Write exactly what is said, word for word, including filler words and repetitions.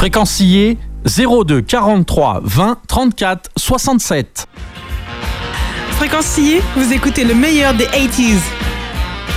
Fréquencier zéro deux quarante-trois vingt trente-quatre soixante-sept. Fréquencier, vous écoutez le meilleur des quatre-vingt-dix.